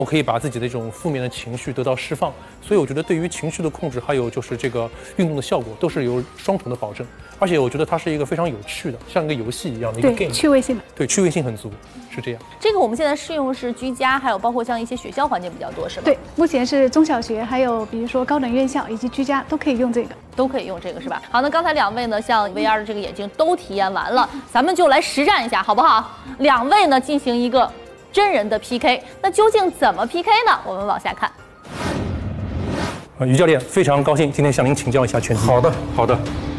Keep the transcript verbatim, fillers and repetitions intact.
我可以把自己的这种负面的情绪得到释放，所以我觉得对于情绪的控制，还有就是这个运动的效果，都是有双重的保证。而且我觉得它是一个非常有趣的，像一个游戏一样的一个 game， 趣味性的， 对，趣味性很足，是这样。 这个我们现在适用是居家，还有包括像一些学校环境比较多，是吗？ 对，目前是中小学，还有比如说高等院校以及居家都可以用这个， 都可以用这个是吧？好，那刚才两位呢，像 V R 的这个眼镜都体验完了，咱们就来实战一下，好不好？两位呢进行一个真人的 P K， 那究竟怎么 P K 呢？我们往下看。 呃，于教练非常高兴今天向您请教一下拳击。 好的，好的。